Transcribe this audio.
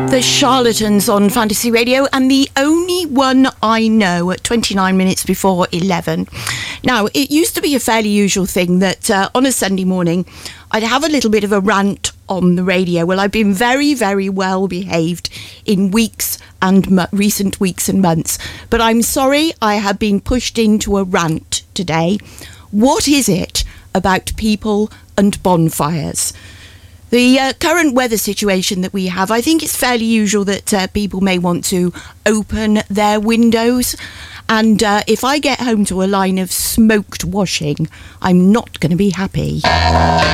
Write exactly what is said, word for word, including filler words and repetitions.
The Charlatans on Fantasy Radio, and the only one I know at twenty-nine minutes before eleven. Now, it used to be a fairly usual thing that uh, on a Sunday morning I'd have a little bit of a rant on the radio. Well, I've been very, very well behaved in weeks and mo- recent weeks and months, but I'm sorry I have been pushed into a rant today. What is it about people and bonfires? The uh, current weather situation that we have, I think it's fairly usual that uh, people may want to open their windows. And uh, if I get home to a line of smoked washing, I'm not going to be happy.